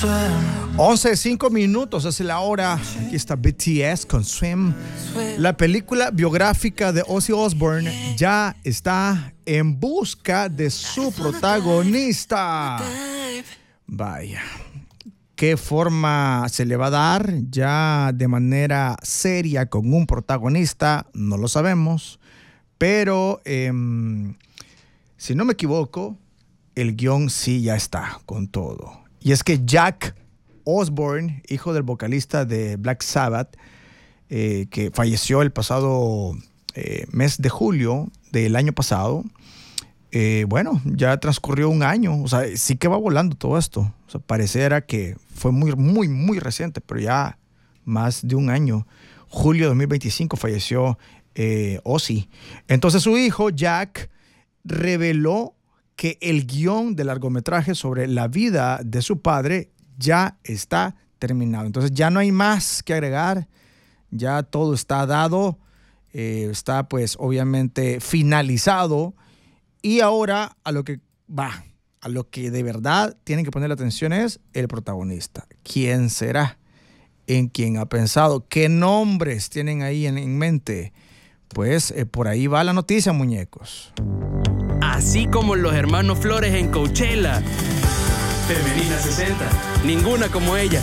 11:05 es la hora. Aquí está BTS con Swim. La película biográfica de Ozzy Osbourne ya está en busca de su protagonista. Vaya, ¿qué forma se le va a dar ya de manera seria con un protagonista? No lo sabemos, pero si no me equivoco, el guión sí ya está con todo. Y es que Jack Osbourne, hijo del vocalista de Black Sabbath, que falleció el pasado mes de julio del año pasado, bueno, ya transcurrió un año. O sea, sí que va volando todo esto. O sea, pareciera que fue muy reciente, pero ya más de un año. Julio de 2025 falleció Ozzy. Entonces su hijo, Jack, reveló que el guión del largometraje sobre la vida de su padre ya está terminado. Entonces ya no hay más que agregar, ya todo está dado, está pues obviamente finalizado, y ahora a lo que de verdad tienen que poner la atención es el protagonista. ¿Quién será? ¿En quién ha pensado? ¿Qué nombres tienen ahí en mente? Pues por ahí va la noticia, muñecos. Así como los hermanos Flores en Coachella. Femenina 60, ninguna como ella.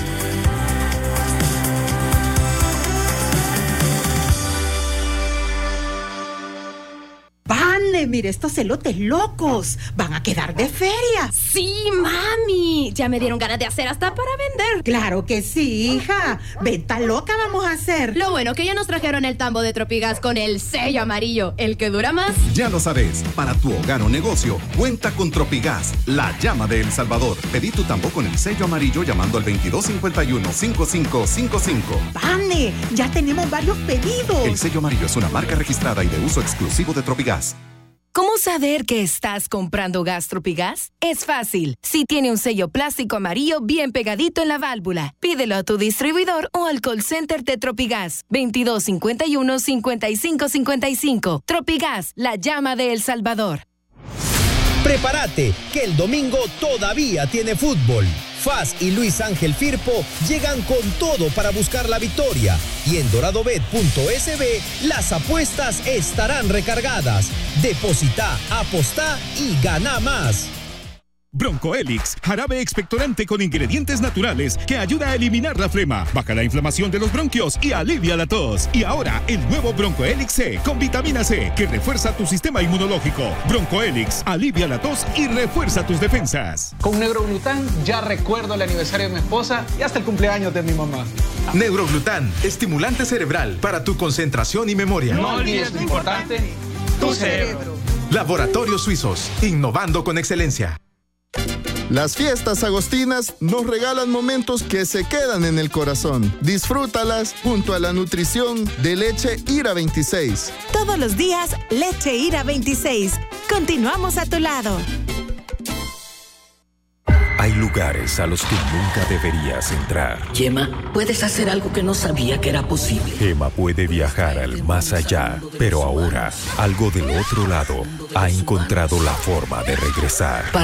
¡Pane! Mire, estos elotes locos van a quedar de feria. Sí, mami, ya me dieron ganas de hacer hasta para vender. Claro que sí, hija. Venta loca vamos a hacer. Lo bueno que ya nos trajeron el tambo de Tropigas con el sello amarillo, el que dura más. Ya lo sabes, para tu hogar o negocio, cuenta con Tropigas, la llama de El Salvador. Pedí tu tambo con el sello amarillo llamando al 2251-5555. ¡Pane! Ya tenemos varios pedidos. El sello amarillo es una marca registrada y de uso exclusivo de Tropigas. ¿Cómo saber que estás comprando gas Tropigas? Es fácil. Si tiene un sello plástico amarillo bien pegadito en la válvula, pídelo a tu distribuidor o al call center de Tropigas. 2251-5555. Tropigas, la llama de El Salvador. Prepárate, que el domingo todavía tiene fútbol. Faz y Luis Ángel Firpo llegan con todo para buscar la victoria. Y en doradobet.sb las apuestas estarán recargadas. Deposita, apostá y gana más. Bronco Helix, jarabe expectorante con ingredientes naturales que ayuda a eliminar la flema, baja la inflamación de los bronquios y alivia la tos. Y ahora el nuevo Bronco Helix C con vitamina C que refuerza tu sistema inmunológico. Bronco Helix alivia la tos y refuerza tus defensas. Con Neuroglután ya recuerdo el aniversario de mi esposa y hasta el cumpleaños de mi mamá. Neuroglután, estimulante cerebral para tu concentración y memoria. No olvides lo importante, tu cerebro. Laboratorios Suizos, innovando con excelencia. Las fiestas agostinas nos regalan momentos que se quedan en el corazón. Disfrútalas junto a la nutrición de Leche Ira 26. Todos los días, Leche Ira 26. Continuamos a tu lado. Hay lugares a los que nunca deberías entrar. Gemma, puedes hacer algo que no sabía que era posible. Gemma puede viajar al más allá, pero ahora, algo del otro lado ha encontrado la forma de regresar.